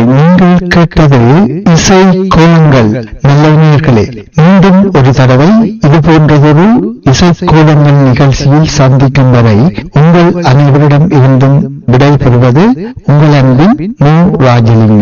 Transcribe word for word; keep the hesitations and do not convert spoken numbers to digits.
நீங்கள் கேட்டது இசை கோலங்கள். நல்லவர்களே, மீண்டும் ஒரு தடவை இது போன்றதொரு இசை கோலங்கள் நிகழ்ச்சியில் சந்திக்கும் வரை உங்கள் அனைவரிடம் இருந்தும் விடைபெறுவது உங்கள் அன்பின் மு. ராஜலிங்கம்.